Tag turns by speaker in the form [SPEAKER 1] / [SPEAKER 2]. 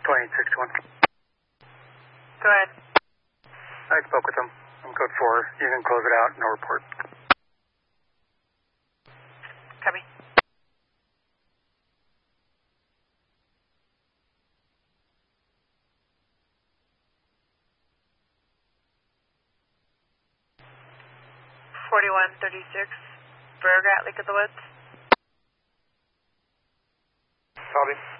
[SPEAKER 1] 2861.
[SPEAKER 2] Go ahead.
[SPEAKER 1] I spoke with them. I'm code 4. You can close it out. No report.
[SPEAKER 2] Copy. (4136) Burger at Lake of the Woods.
[SPEAKER 1] Copy.